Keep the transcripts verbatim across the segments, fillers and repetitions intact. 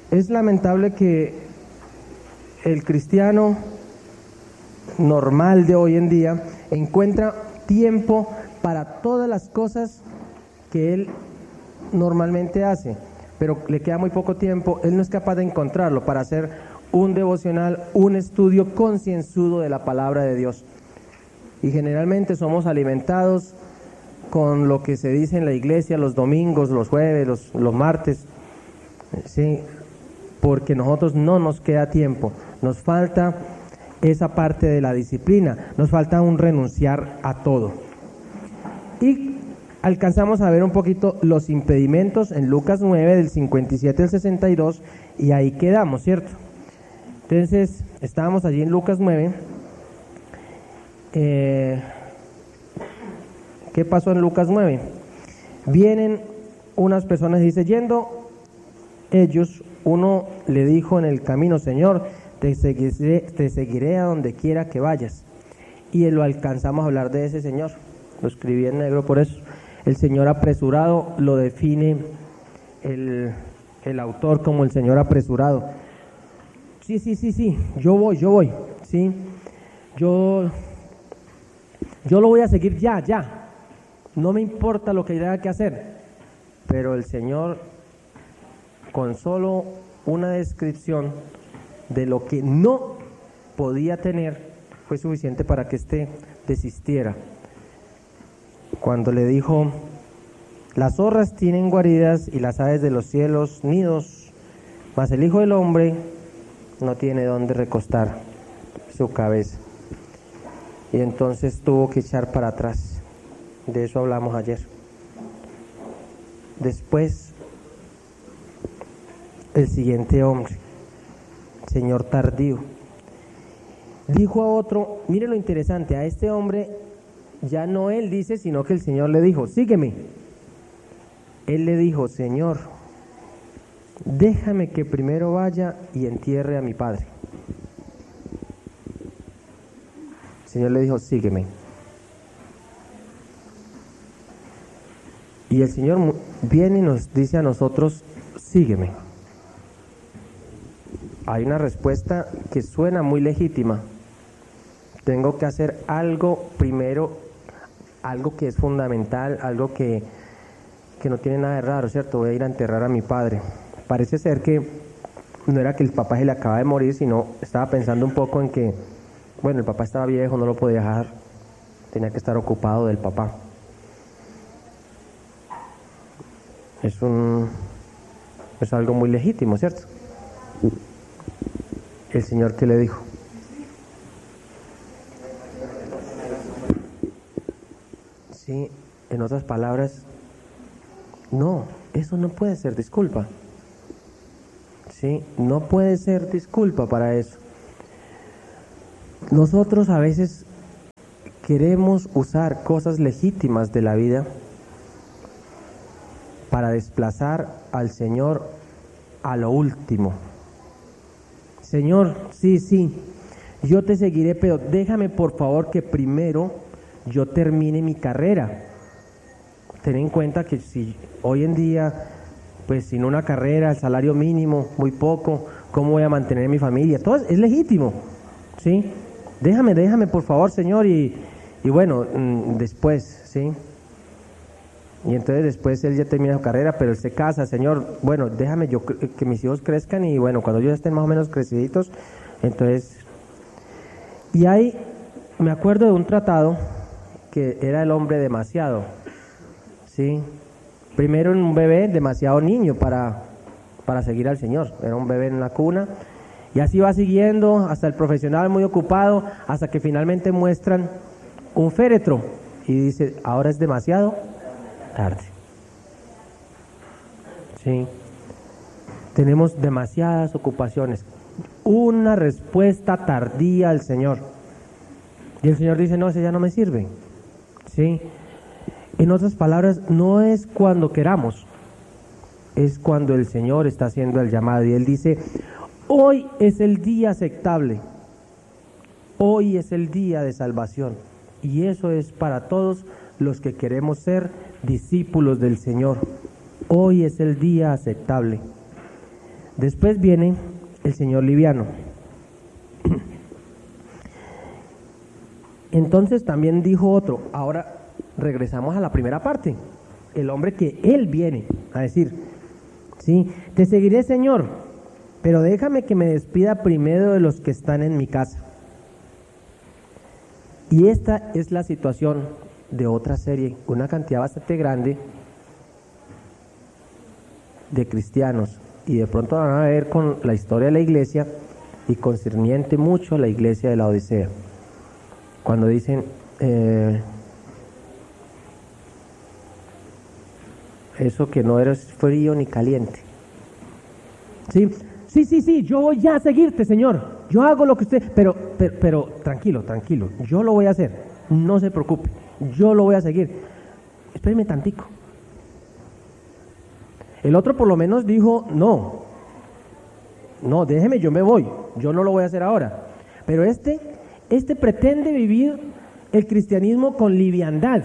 es lamentable que el cristiano normal de hoy en día encuentra tiempo para todas las cosas que él normalmente hace, pero le queda muy poco tiempo. Él no es capaz de encontrarlo para hacer un devocional, un estudio concienzudo de la palabra de Dios. Y generalmente somos alimentados con lo que se dice en la iglesia los domingos, los jueves, los, los martes, sí, porque nosotros no nos queda tiempo, nos falta esa parte de la disciplina, nos falta un renunciar a todo. Y alcanzamos a ver un poquito los impedimentos en Lucas nueve, del cincuenta y siete al sesenta y dos, y ahí quedamos, ¿cierto? Entonces, estábamos allí en Lucas nueve. Eh, ¿Qué pasó en Lucas nueve? Vienen unas personas y dice, yendo ellos, uno le dijo en el camino, Señor, te seguiré, te seguiré a donde quiera que vayas. Y lo alcanzamos a hablar de ese Señor, lo escribí en negro por eso. El Señor apresurado lo define el, el autor como el Señor apresurado. Sí, sí, sí, sí, yo voy, yo voy, sí, yo, yo lo voy a seguir ya, ya. No me importa lo que tenga que hacer, pero el Señor, con solo una descripción de lo que no podía tener, fue suficiente para que éste desistiera. Cuando le dijo, las zorras tienen guaridas y las aves de los cielos nidos, mas el Hijo del Hombre no tiene dónde recostar su cabeza. Y entonces tuvo que echar para atrás. De eso hablamos ayer. Después, el siguiente hombre, Señor tardío, dijo a otro, mire lo interesante, a este hombre ya no él dice, sino que el Señor le dijo, sígueme. Él le dijo, Señor, déjame que primero vaya y entierre a mi padre. El Señor le dijo, sígueme. Y el Señor viene y nos dice a nosotros, sígueme. Hay una respuesta que suena muy legítima. Tengo que hacer algo primero, algo que es fundamental, algo que, que no tiene nada de raro, ¿cierto? Voy a ir a enterrar a mi padre. Parece ser que no era que el papá se le acaba de morir, sino estaba pensando un poco en que, bueno, el papá estaba viejo, no lo podía dejar, tenía que estar ocupado del papá. Es un es algo muy legítimo, ¿cierto? El Señor, ¿qué le dijo? Sí, en otras palabras, no, eso no puede ser disculpa. Sí, no puede ser disculpa para eso. Nosotros a veces queremos usar cosas legítimas de la vida para desplazar al Señor a lo último. Señor, sí, sí, yo te seguiré, pero déjame por favor que primero yo termine mi carrera. Ten en cuenta que si hoy en día, pues sin una carrera, el salario mínimo, muy poco, ¿cómo voy a mantener mi familia? Todo es, es legítimo, ¿sí? Déjame, déjame por favor, Señor, y, y bueno, mmm, después, ¿sí? Y entonces después él ya termina su carrera, pero él se casa, Señor, bueno, déjame yo que mis hijos crezcan y bueno, cuando ellos estén más o menos creciditos, entonces... Y ahí me acuerdo de un tratado que era el hombre demasiado, ¿sí? Primero un bebé demasiado niño para, para seguir al Señor, era un bebé en la cuna, y así va siguiendo hasta el profesional muy ocupado, hasta que finalmente muestran un féretro y dice, ahora es demasiado tarde. Sí, tenemos demasiadas ocupaciones, una respuesta tardía al Señor, y el Señor dice, no, ese ya no me sirve. Sí, en otras palabras, no es cuando queramos, es cuando el Señor está haciendo el llamado, y Él dice, hoy es el día aceptable, hoy es el día de salvación, y eso es para todos los que queremos ser discípulos del Señor. Hoy es el día aceptable. Después viene el señor liviano. Entonces también dijo otro, ahora regresamos a la primera parte, el hombre que él viene a decir, sí, te seguiré, Señor, pero déjame que me despida primero de los que están en mi casa. Y esta es la situación de otra serie, una cantidad bastante grande de cristianos, y de pronto van a ver con la historia de la iglesia y concerniente mucho a la iglesia de la Odisea, cuando dicen eh, eso que no eres frío ni caliente. Sí, sí, sí, sí, yo voy ya a seguirte, Señor, yo hago lo que usted, pero, pero, pero tranquilo, tranquilo, yo lo voy a hacer, no se preocupe, yo lo voy a seguir, espéreme tantico. El otro por lo menos dijo, no, no, déjeme, yo me voy, yo no lo voy a hacer ahora. Pero este, este pretende vivir el cristianismo con liviandad,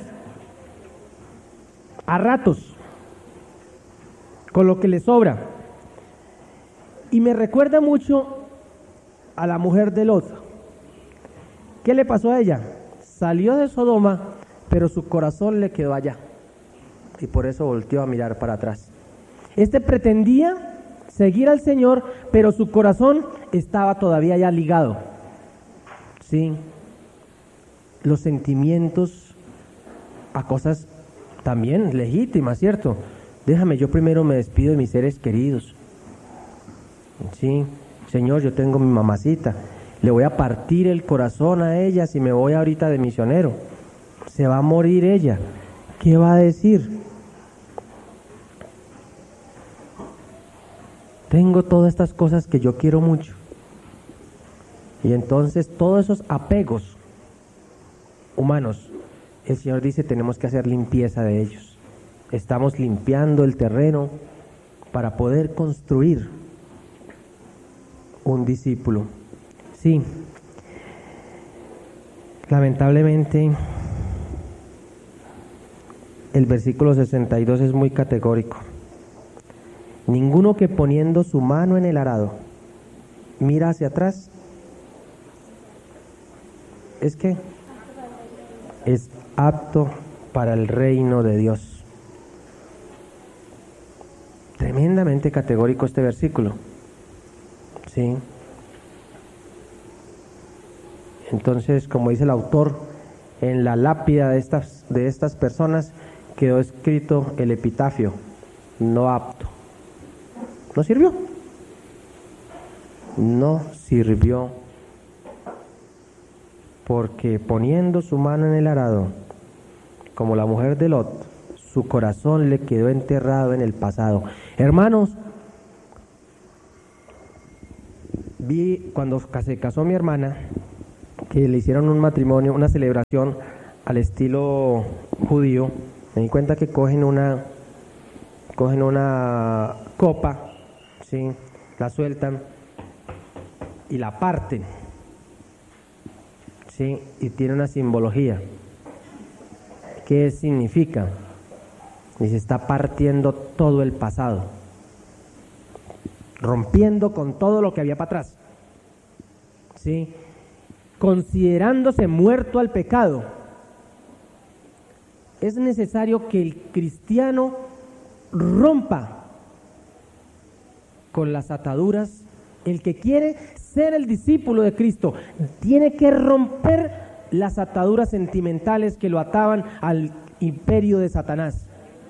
a ratos, con lo que le sobra. Y me recuerda mucho a la mujer de Lot. ¿Qué le pasó a ella? Salió de Sodoma, pero su corazón le quedó allá, y por eso volteó a mirar para atrás. Este pretendía seguir al Señor, pero su corazón estaba todavía ya ligado. Sí, los sentimientos a cosas también legítimas, ¿cierto? Déjame, yo primero me despido de mis seres queridos. Sí, Señor, yo tengo mi mamacita, le voy a partir el corazón a ella si me voy ahorita de misionero. Se va a morir ella. ¿Qué va a decir? Tengo todas estas cosas que yo quiero mucho. Y entonces todos esos apegos humanos, el Señor dice, tenemos que hacer limpieza de ellos. Estamos limpiando el terreno para poder construir un discípulo. Sí, lamentablemente el versículo sesenta y dos es muy categórico. Ninguno que poniendo su mano en el arado mira hacia atrás, es que es apto para el reino de Dios. Tremendamente categórico este versículo. Sí. Entonces, como dice el autor, en la lápida de estas, de estas personas quedó escrito el epitafio, no apto. ¿No sirvió? No sirvió, porque poniendo su mano en el arado, como la mujer de Lot, su corazón le quedó enterrado en el pasado. Hermanos, vi cuando se casó mi hermana, que le hicieron un matrimonio, una celebración al estilo judío, me di cuenta que cogen una, cogen una copa, ¿sí? La sueltan y la parten, ¿sí? Y tiene una simbología. ¿Qué significa? Y se está partiendo todo el pasado, rompiendo con todo lo que había para atrás, ¿sí? Considerándose muerto al pecado. Es necesario que el cristiano rompa con las ataduras. El que quiere ser el discípulo de Cristo tiene que romper las ataduras sentimentales que lo ataban al imperio de Satanás.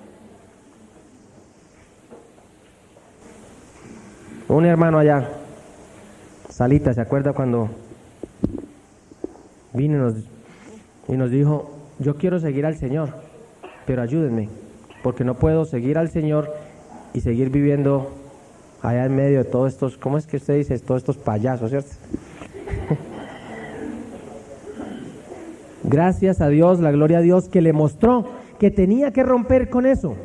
Un hermano allá, Salita, ¿se acuerda cuando vino y nos, y nos dijo, yo quiero seguir al Señor, pero ayúdenme, porque no puedo seguir al Señor y seguir viviendo allá en medio de todos estos, ¿cómo es que usted dice? Todos estos payasos, ¿cierto? Gracias a Dios, la gloria a Dios, que le mostró que tenía que romper con eso.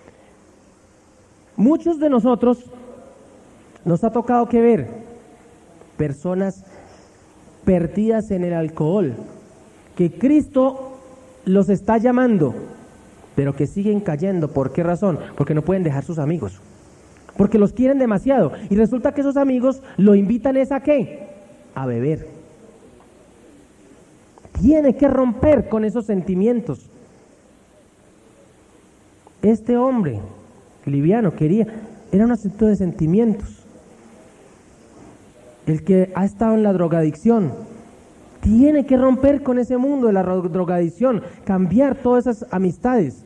Muchos de nosotros nos ha tocado que ver personas perdidas en el alcohol, que Cristo los está llamando, pero que siguen cayendo. ¿Por qué razón? Porque no pueden dejar sus amigos. porque los quieren demasiado. Y resulta que esos amigos lo invitan es a ¿qué? A beber. Tiene que romper con esos sentimientos. Este hombre, liviano, quería, era un asunto de sentimientos. El que ha estado en la drogadicción, tiene que romper con ese mundo de la drogadicción, cambiar todas esas amistades.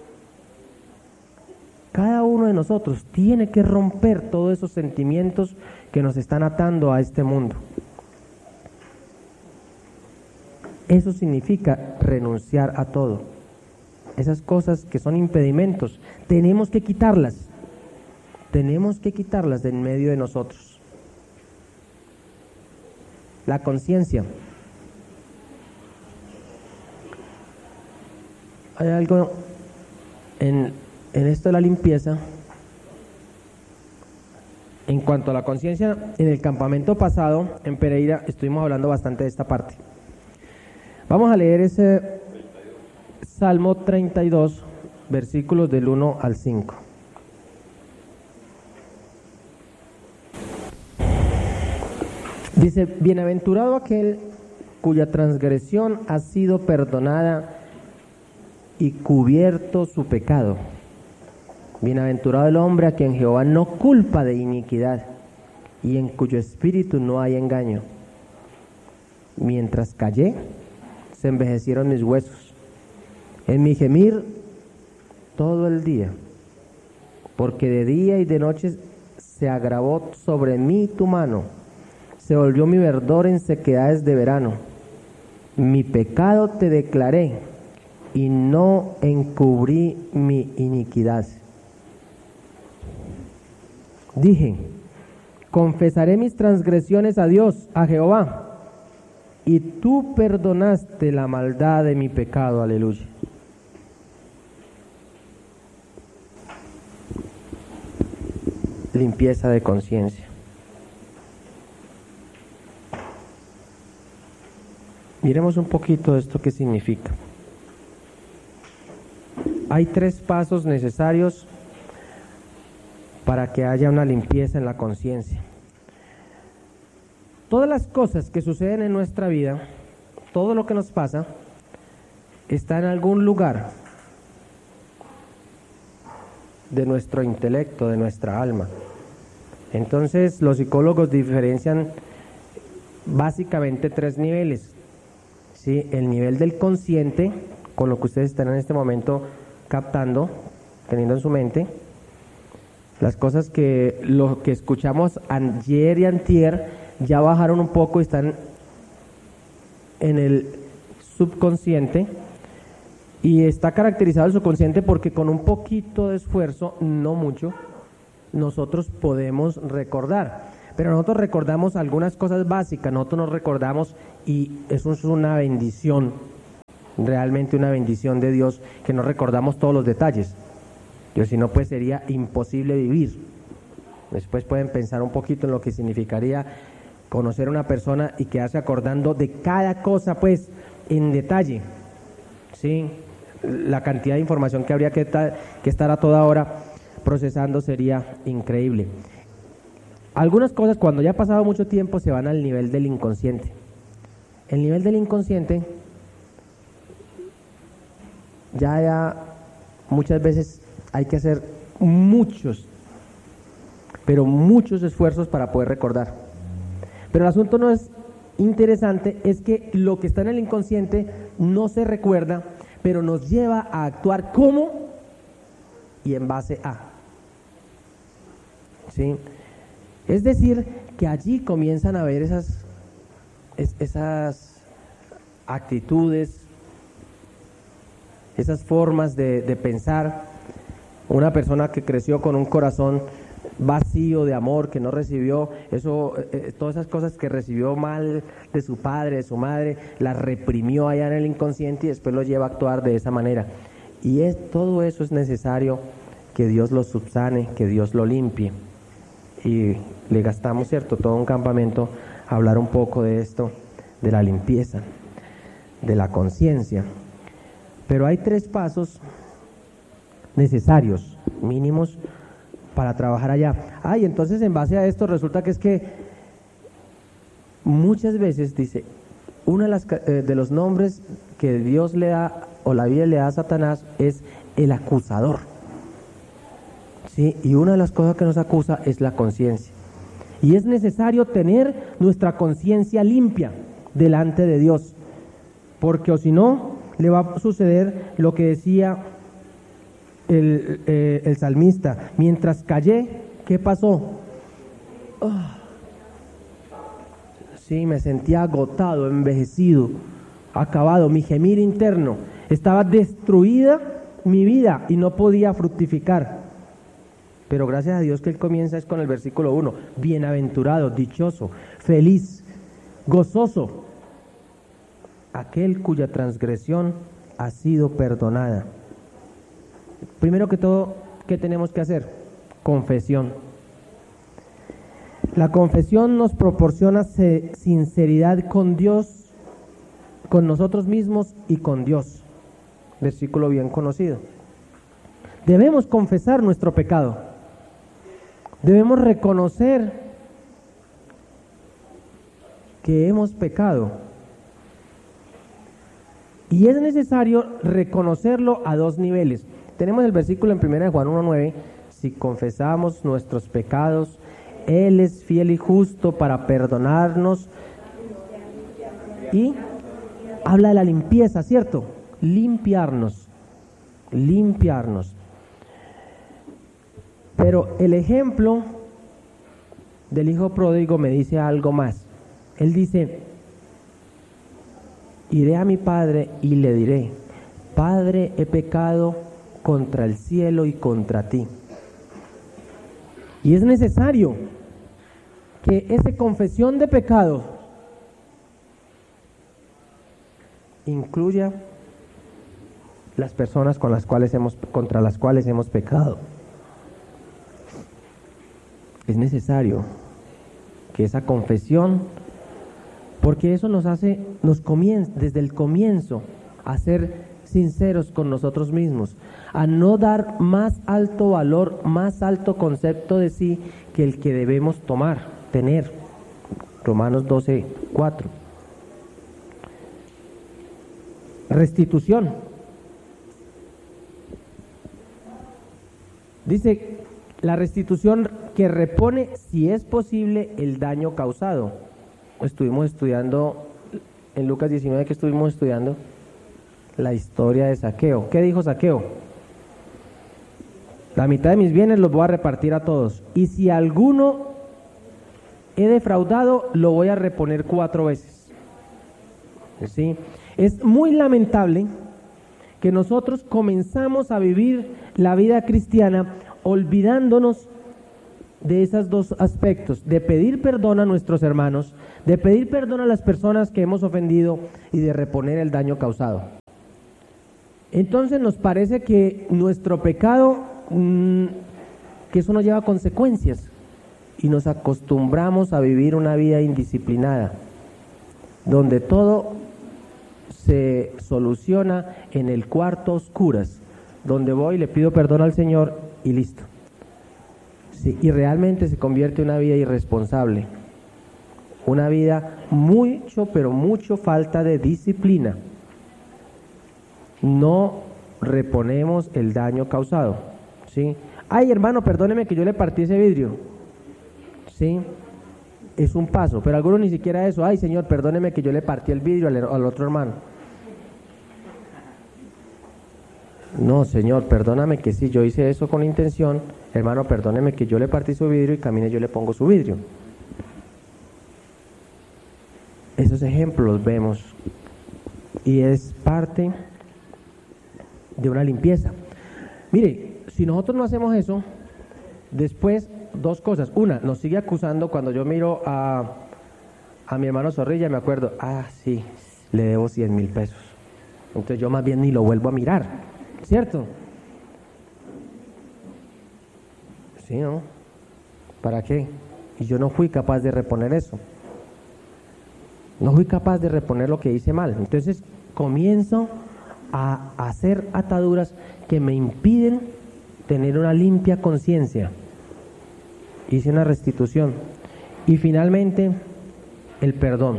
Cada uno de nosotros tiene que romper todos esos sentimientos que nos están atando a este mundo. Eso significa renunciar a todo. Esas cosas que son impedimentos, tenemos que quitarlas. Tenemos que quitarlas de en medio de nosotros. La conciencia. Hay algo en, en esto de la limpieza. En cuanto a la conciencia, en el campamento pasado en Pereira estuvimos hablando bastante de esta parte. Vamos a leer ese Salmo treinta y dos, versículos del uno al cinco. Dice: bienaventurado aquel cuya transgresión ha sido perdonada y cubierto su pecado. Bienaventurado el hombre a quien Jehová no culpa de iniquidad y en cuyo espíritu no hay engaño. Mientras callé, se envejecieron mis huesos, en mi gemir todo el día, porque de día y de noche se agravó sobre mí tu mano, se volvió mi verdor en sequedades de verano. Mi pecado te declaré y no encubrí mi iniquidad. Dije: confesaré mis transgresiones a Dios, a Jehová, y tú perdonaste la maldad de mi pecado. Aleluya. Limpieza de conciencia. Miremos un poquito esto qué significa. Hay tres pasos necesarios para que haya una limpieza en la conciencia. Todas las cosas que suceden en nuestra vida, todo lo que nos pasa, está en algún lugar de nuestro intelecto, de nuestra alma. Entonces, los psicólogos diferencian básicamente tres niveles. ¿Sí? El nivel del consciente, con lo que ustedes están en este momento captando, teniendo en su mente, las cosas que lo que escuchamos ayer y antier ya bajaron un poco y están en el subconsciente, y está caracterizado el subconsciente porque con un poquito de esfuerzo, no mucho, nosotros podemos recordar. Pero nosotros recordamos algunas cosas básicas, nosotros nos recordamos, y eso es una bendición, realmente una bendición de Dios, que no recordamos todos los detalles. Yo, si no, pues sería imposible vivir. Después pueden pensar un poquito en lo que significaría conocer a una persona y quedarse acordando de cada cosa, pues, en detalle. ¿Sí? La cantidad de información que habría que, ta- que estar a toda hora procesando sería increíble. Algunas cosas, cuando ya ha pasado mucho tiempo, se van al nivel del inconsciente. El nivel del inconsciente, ya, ya muchas veces hay que hacer muchos, pero muchos esfuerzos para poder recordar. Pero el asunto no es interesante, es que lo que está en el inconsciente no se recuerda, pero nos lleva a actuar como y en base a. ¿Sí? Es decir, que allí comienzan a ver esas, es, esas actitudes, esas formas de, de pensar. Una persona que creció con un corazón vacío de amor, que no recibió eso, eh, todas esas cosas que recibió mal de su padre, de su madre, las reprimió allá en el inconsciente y después lo lleva a actuar de esa manera. Y es, todo eso es necesario que Dios lo subsane, que Dios lo limpie. Y le gastamos, ¿cierto?, todo un campamento a hablar un poco de esto, de la limpieza, de la conciencia. Pero hay tres pasos necesarios, mínimos, para trabajar allá. Ah, y entonces en base a esto resulta que es que muchas veces dice, uno de, las, eh, de los nombres que Dios le da, o la Biblia le da a Satanás, es el acusador. ¿Sí? Y una de las cosas que nos acusa es la conciencia. Y es necesario tener nuestra conciencia limpia delante de Dios, porque o si no, le va a suceder lo que decía el, eh, el salmista: mientras callé, ¿qué pasó? Oh, sí, me sentía agotado, envejecido, acabado, mi gemir interno, estaba destruida mi vida y no podía fructificar. Pero gracias a Dios que Él comienza es con el versículo uno, bienaventurado, dichoso, feliz, gozoso, aquel cuya transgresión ha sido perdonada. Primero que todo, ¿qué tenemos que hacer? Confesión. La confesión nos proporciona sinceridad con Dios, con nosotros mismos y con Dios. Versículo bien conocido. Debemos confesar nuestro pecado. Debemos reconocer que hemos pecado. Y es necesario reconocerlo a dos niveles. Tenemos el versículo en primera de Juan uno nueve, si confesamos nuestros pecados, Él es fiel y justo para perdonarnos. Y habla de la limpieza, ¿cierto? Limpiarnos, limpiarnos. Pero el ejemplo del hijo pródigo me dice algo más. Él dice, iré a mi padre y le diré, Padre, he pecado contra el cielo y contra ti. Y es necesario que esa confesión de pecado incluya las personas con las cuales hemos, contra las cuales hemos pecado. Es necesario que esa confesión, porque eso nos hace, nos comienza desde el comienzo a ser sinceros con nosotros mismos, a no dar más alto valor, más alto concepto de sí que el que debemos tomar, tener. Romanos doce, cuatro. Restitución. Dice, la restitución que repone, si es posible, el daño causado. Estuvimos estudiando, en Lucas diecinueve, que estuvimos estudiando la historia de Zaqueo. ¿Qué dijo Zaqueo? La mitad de mis bienes los voy a repartir a todos, y si alguno he defraudado, lo voy a reponer cuatro veces. ¿Sí? Es muy lamentable que nosotros comenzamos a vivir la vida cristiana olvidándonos de esos dos aspectos, de pedir perdón a nuestros hermanos, de pedir perdón a las personas que hemos ofendido y de reponer el daño causado. Entonces nos parece que nuestro pecado, mmm, que eso nos lleva a consecuencias, y nos acostumbramos a vivir una vida indisciplinada, donde todo se soluciona en el cuarto a oscuras, donde voy, le pido perdón al Señor y listo. Sí, y realmente se convierte en una vida irresponsable, una vida mucho, pero mucho falta de disciplina. No reponemos el daño causado, ¿sí? Ay, hermano, perdóneme que yo le partí ese vidrio, ¿sí? Es un paso, pero algunos ni siquiera eso. Ay, Señor, perdóneme que yo le partí el vidrio al, al otro hermano. No, Señor, perdóname que si yo hice eso con intención, hermano, perdóneme que yo le partí su vidrio y camine yo le pongo su vidrio. Esos ejemplos los vemos y es parte de una limpieza. Mire, si nosotros no hacemos eso, después dos cosas. Una, nos sigue acusando. Cuando yo miro a, a mi hermano Zorrilla, me acuerdo, ah, sí, le debo cien mil pesos. Entonces yo más bien ni lo vuelvo a mirar. ¿Cierto? Sí, ¿no? ¿Para qué? Y yo no fui capaz de reponer eso. No fui capaz de reponer lo que hice mal. Entonces comienzo a hacer ataduras que me impiden tener una limpia conciencia. hice una restitución. Y finalmente, el perdón.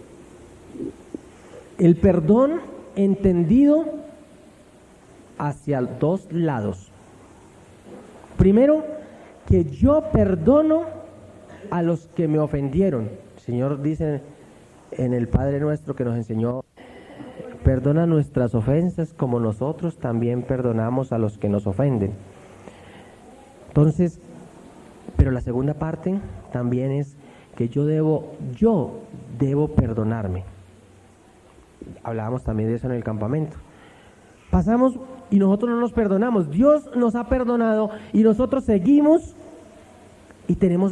El perdón entendido hacia dos lados. Primero, que yo perdono a los que me ofendieron. El Señor dice en el Padre Nuestro que nos enseñó: perdona nuestras ofensas como nosotros también perdonamos a los que nos ofenden. Entonces, pero la segunda parte también es que yo debo, yo debo perdonarme. Hablábamos también de eso en el campamento. Pasamos y nosotros no nos perdonamos. Dios nos ha perdonado y nosotros seguimos y tenemos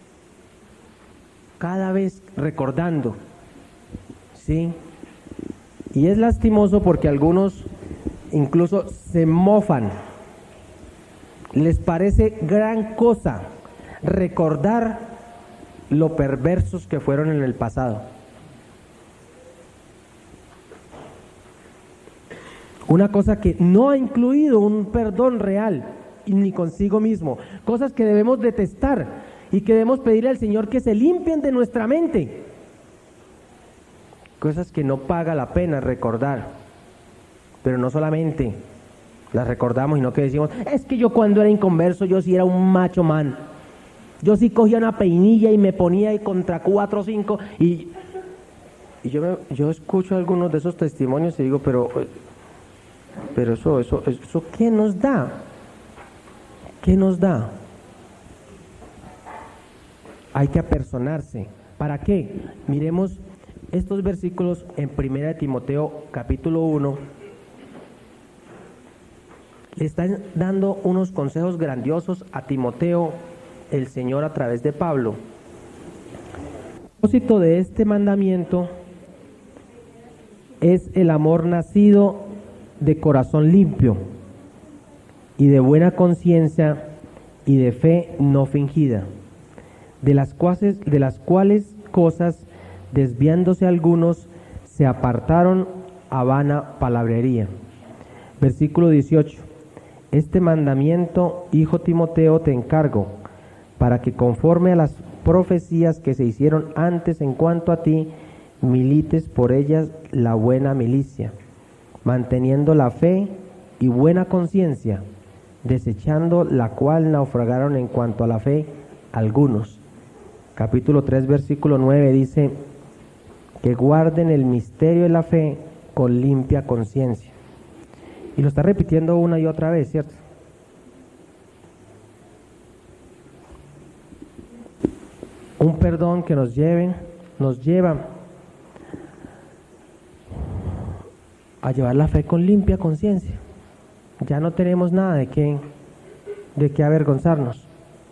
cada vez recordando, ¿sí? Y es lastimoso porque algunos incluso se mofan. Les parece gran cosa recordar lo perversos que fueron en el pasado. Una cosa que no ha incluido un perdón real, ni consigo mismo. Cosas que debemos detestar y que debemos pedirle al Señor que se limpien de nuestra mente. Cosas que no paga la pena recordar. Pero no solamente las recordamos, sino que decimos: es que yo cuando era inconverso, yo sí era un macho man. Yo sí cogía una peinilla y me ponía ahí contra cuatro o cinco. Y, y yo, me, yo escucho algunos de esos testimonios y digo, pero, pero eso, eso, eso, ¿qué nos da? ¿Qué nos da? Hay que apersonarse. ¿Para qué? Miremos estos versículos en Primera de Timoteo, capítulo uno. Le están dando unos consejos grandiosos a Timoteo, el Señor a través de Pablo. El propósito de este mandamiento es el amor nacido de corazón limpio y de buena conciencia y de fe no fingida, de las cuales, de las cuales cosas, desviándose algunos, se apartaron a vana palabrería. Versículo dieciocho. Este mandamiento, hijo Timoteo, te encargo, para que conforme a las profecías que se hicieron antes en cuanto a ti, milites por ellas la buena milicia, manteniendo la fe y buena conciencia, desechando la cual naufragaron en cuanto a la fe algunos. Capítulo tres, versículo nueve dice: que guarden el misterio de la fe con limpia conciencia. Y lo está repitiendo una y otra vez, ¿cierto? Un perdón que nos lleve, nos lleva a llevar la fe con limpia conciencia. Ya no tenemos nada de qué, de qué avergonzarnos.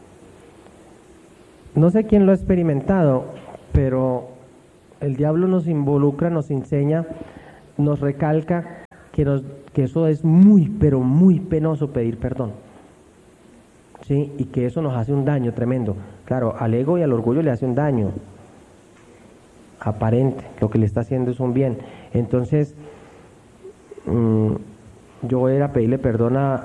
No sé quién lo ha experimentado, pero el diablo nos involucra, nos enseña, nos recalca que, nos, que eso es muy, pero muy penoso pedir perdón. ¿Sí? Y que eso nos hace un daño tremendo. Claro, al ego y al orgullo le hace un daño aparente, lo que le está haciendo es un bien. Entonces, mmm, yo voy a ir a pedirle perdón a,